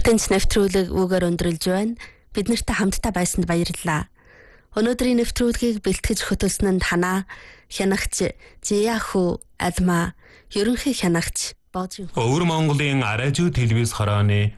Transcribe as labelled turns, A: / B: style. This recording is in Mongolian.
A: Эрдэнэс нэвтрүүлэг үгээр өндөрлж байна. Бид нартай хамтдаа байсанд баярлалаа. Өнөөдрийн нэвтрүүлгийг бэлтгэж хөтөлсөнд танаа хянагч Зияху Алма, ерөнхий хянагч
B: Өвөр Монголын Аражүү телевиз хорооны